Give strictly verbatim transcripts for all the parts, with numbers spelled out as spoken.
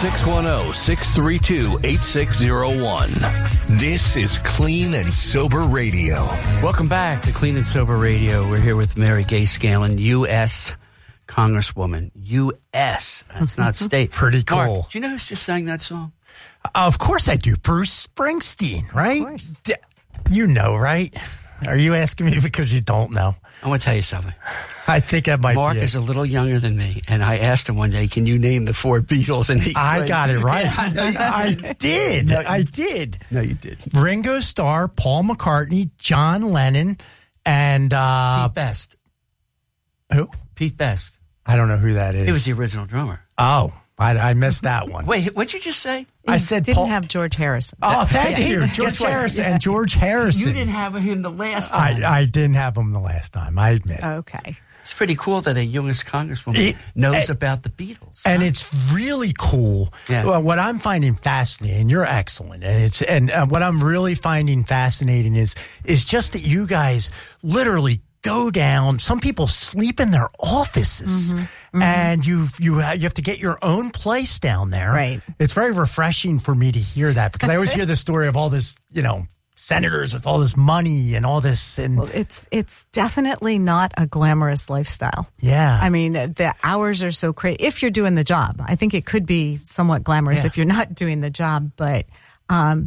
six one zero, six three two, eight six zero one. This is Clean and Sober Radio. Welcome back to Clean and Sober Radio. We're here with Mary Gay Scanlon, U S Congresswoman. U S That's not state. Pretty cool. Mark, do you know who's just sang that song? Of course I do. Bruce Springsteen, right? Of course. D- You know, right? Are you asking me because you don't know? I want to tell you something. I think that might Mark be it. is a little younger than me, and I asked him one day, can you name the four Beatles? And he I got it right. Yeah, I, know you I did. did. No, you- I did. No, you did. Ringo Starr, Paul McCartney, John Lennon, and uh, Pete Best. who? Pete Best. I don't know who that is. He was the original drummer. Oh, I, I missed that one. Wait, what'd you just say? I said didn't Paul. have George Harrison. Oh, thank Yeah. you, Guess George what? Harrison and George Harrison. You didn't have him the last time. I, I didn't have him the last time. I admit. Okay. It's pretty cool that a U S Congresswoman It- knows and- about the Beatles. And it's really cool. Yeah. Well, what I'm finding fascinating, you're excellent, and it's and uh, what I'm really finding fascinating is is just that you guys literally go down. Some people sleep in their offices, Mm-hmm. Mm-hmm. and you you ha- you have to get your own place down there. Right. It's very refreshing for me to hear that because I always hear the story of all this, you know, senators with all this money and all this, and Well, it's it's definitely not a glamorous lifestyle. yeah, I mean, the, the hours are so crazy. If you're doing the job, I think it could be somewhat glamorous Yeah. if you're not doing the job. But um,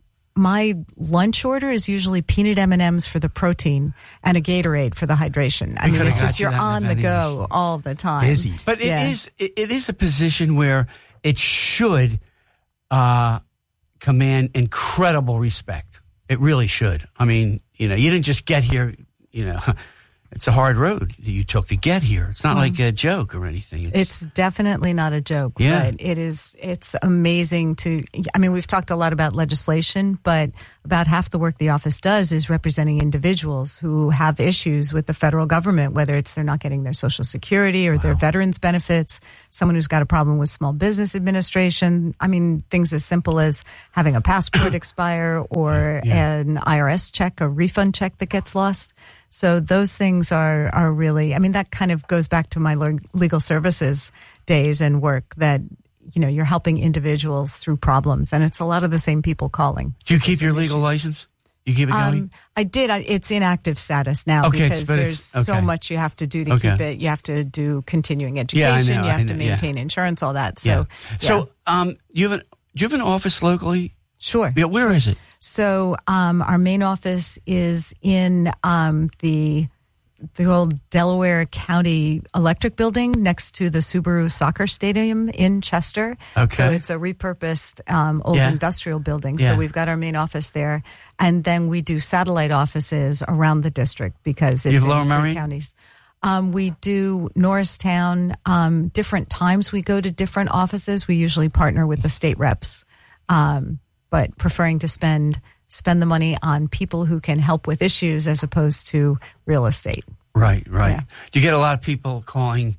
my lunch order is usually peanut M and M's for the protein and a Gatorade for the hydration. I We mean, could've it's got just you you're that in on the the vending go machine. all the time. busy. But it Yeah. is it, it is a position where it should uh, command incredible respect. It really should. I mean, you know, you didn't just get here, you know, it's a hard road that you took to get here. It's not like a joke or anything. It's, It's definitely not a joke, Yeah. but it is, it's amazing to, I mean, we've talked a lot about legislation, but about half the work the office does is representing individuals who have issues with the federal government, whether it's they're not getting their Social Security or their veterans benefits, someone who's got a problem with Small Business Administration. I mean, things as simple as having a passport expire or Yeah. an I R S check, a refund check that gets lost. So those things are, are really, I mean, that kind of goes back to my le- legal services days and work that, you know, you're helping individuals through problems. And it's a lot of the same people calling. do you keep your legal license? You keep it going? Um, I did. I, it's inactive status now Okay, it's- because but there's it's- so okay. much you have to do to Okay. keep it. You have to do continuing Yeah, I education. know, you have I to know, yeah. maintain insurance, all that. So, yeah. yeah. So, um, you have an, do you have an office locally? Sure. Yeah, where is it? So um, our main office is in um, the the old Delaware County Electric Building next to the Subaru Soccer Stadium in Chester. Okay. So it's a repurposed um, old Yeah. industrial building. Yeah. So we've got our main office there. And then we do satellite offices around the district because it's You have in Lower three Merion? counties. Um, we do Norristown. Um, different times we go to different offices. We usually partner with the state reps. Um, but preferring to spend spend the money on people who can help with issues as opposed to real estate. Right, right. Yeah. You get a lot of people calling.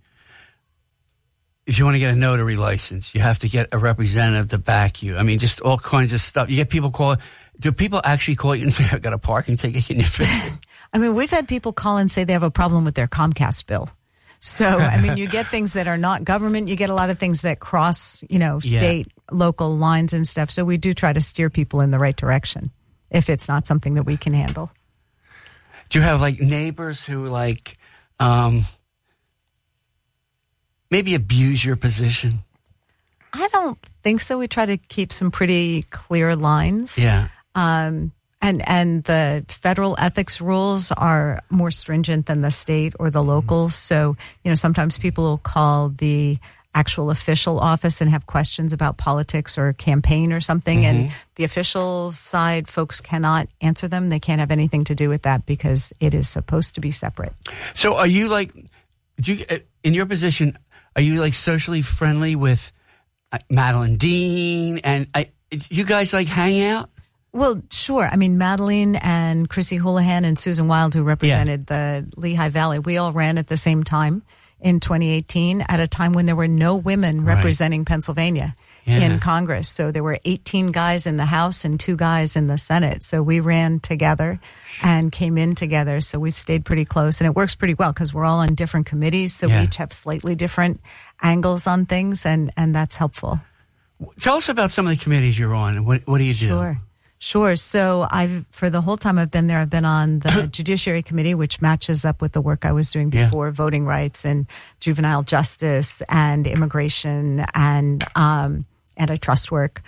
If you want to get a notary license, you have to get a representative to back you. I mean, just all kinds of stuff. You get people call. Do people actually call you and say, "I've got a parking ticket? Can you fix it?" I mean, we've had people call and say they have a problem with their Comcast bill. So, I mean, you get things that are not government. You get a lot of things that cross, you know, Yeah. state, local lines and stuff. So we do try to steer people in the right direction if it's not something that we can handle. Do you have like neighbors who like um, maybe abuse your position? I don't think so. We try to keep some pretty clear lines. Yeah. Um, and and the federal ethics rules are more stringent than the state or the local. So, you know, sometimes people will call the actual official office and have questions about politics or campaign or something. Mm-hmm. And the official side folks cannot answer them. They can't have anything to do with that because it is supposed to be separate. So, are you like, do you uh, in your position? Are you like socially friendly with uh, Madeline Dean and uh, you guys like hang out? Well, sure. I mean, Madeline and Chrissy Houlihan and Susan Wild, who represented the Lehigh Valley, we all ran at the same time in twenty eighteen at a time when there were no women Right. representing Pennsylvania Yeah. in Congress. So there were eighteen guys in the House and two guys in the Senate. So we ran together and came in together. So we've stayed pretty close and it works pretty well because we're all on different committees. So Yeah. we each have slightly different angles on things and, and that's helpful. Tell us about some of the committees you're on. What, what do you do? Sure. Sure. So I've, for the whole time I've been there, I've been on the Judiciary Committee, which matches up with the work I was doing before, yeah. voting rights and juvenile justice and immigration and um, antitrust work.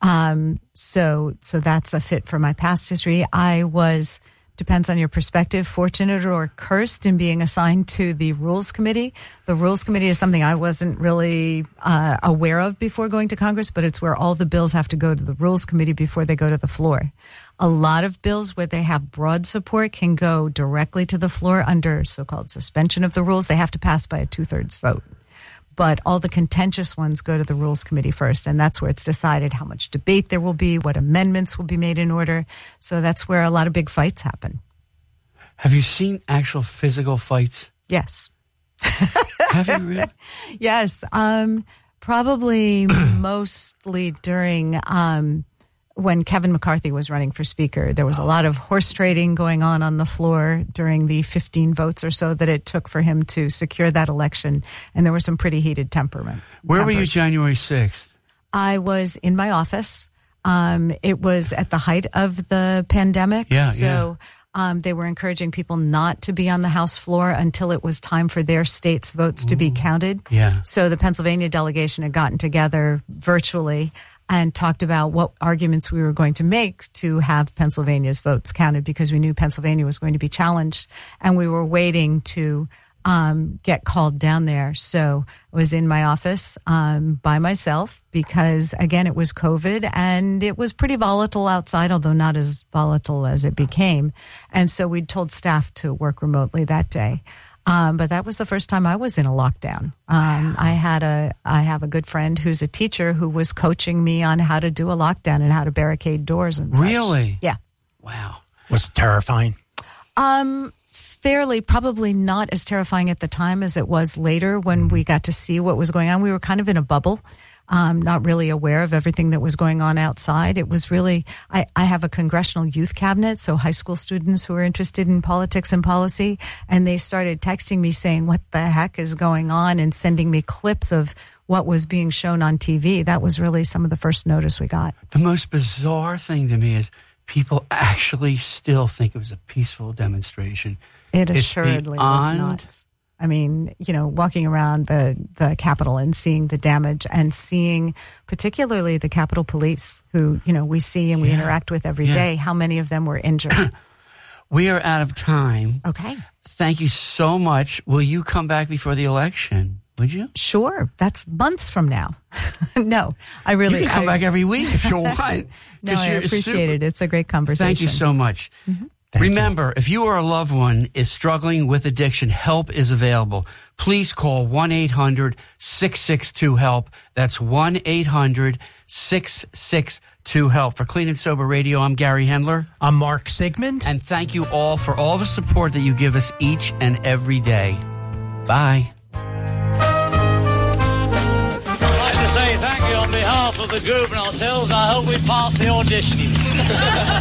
Um, so, so that's a fit for my past history. I was, depends on your perspective, fortunate or cursed in being assigned to the Rules Committee. The Rules Committee is something I wasn't really uh, aware of before going to Congress, but it's where all the bills have to go to the Rules Committee before they go to the floor. A lot of bills where they have broad support can go directly to the floor under so-called suspension of the rules. They have to pass by a two-thirds vote. But all the contentious ones go to the Rules Committee first, and that's where it's decided how much debate there will be, what amendments will be made in order. So that's where a lot of big fights happen. Have you seen actual physical fights? Yes. Have you really? Yes. Um, probably mostly during um, when Kevin McCarthy was running for Speaker. There was a lot of horse trading going on on the floor during the fifteen votes or so that it took for him to secure that election. And there was some pretty heated temperament. Where tempers. were you January sixth? I was in my office. Um, it was at the height of the pandemic. Yeah, so yeah. Um, they were encouraging people not to be on the House floor until it was time for their state's votes to be counted. Yeah. So the Pennsylvania delegation had gotten together virtually and talked about what arguments we were going to make to have Pennsylvania's votes counted, because we knew Pennsylvania was going to be challenged, and we were waiting to um, get called down there. So I was in my office um, by myself because, again, it was COVID and it was pretty volatile outside, although not as volatile as it became. And so we'd told staff to work remotely that day. Um, but that was the first time I was in a lockdown. Um, I had a, I have a good friend who's a teacher who was coaching me on how to do a lockdown and how to barricade doors and such. Really? Yeah. Wow. Was it terrifying? Um, fairly, probably not as terrifying at the time as it was later when we got to see what was going on. We were kind of in a bubble. Um, not really aware of everything that was going on outside. It was really, I, I have a congressional youth cabinet, so high school students who are interested in politics and policy, and they started texting me saying, what the heck is going on, and sending me clips of what was being shown on T V. That was really some of the first notice we got. The most bizarre thing to me is people actually still think it was a peaceful demonstration. It It's assuredly was beyond- not. I mean, you know, walking around the, the Capitol and seeing the damage and seeing particularly the Capitol Police, who, you know, we see and we Yeah. interact with every Yeah. day, how many of them were injured. We are out of time. Okay. Thank you so much. Will you come back before the election? Would you? Sure. That's months from now. No, I really You can come I, back every week if you want. No, I appreciate it. It's a great conversation. Thank you so much. Mm-hmm. Remember, if you or a loved one is struggling with addiction, help is available. Please call one eight hundred six six two HELP. That's one eight hundred six six two HELP. For Clean and Sober Radio, I'm Gary Hendler. I'm Mark Sigmund. And thank you all for all the support that you give us each and every day. Bye. I'd like to say thank you on behalf of the group and ourselves. I hope we pass the auditioning.